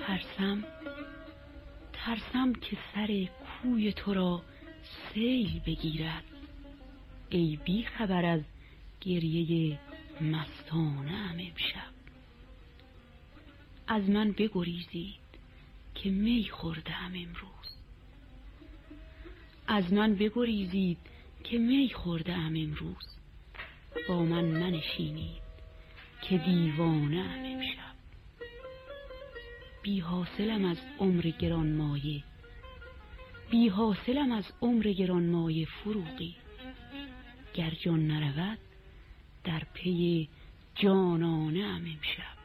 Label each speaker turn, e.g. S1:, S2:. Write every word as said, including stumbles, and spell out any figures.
S1: ترسم ترسم که سر کوی تو را سیل بگیرد، ای بی خبر از گریه مستانه ام امشب. از من بگریزید که می خورده ام امروز، از من بگریزید که می خورده ام امروز. با من منشینید که دیوانه ام امشب. بی حاصلم از عمر گرانمایه، بی حاصلم از عمر گرانمایه فروغی. گر جان نرود در پی جانانه ام امشب.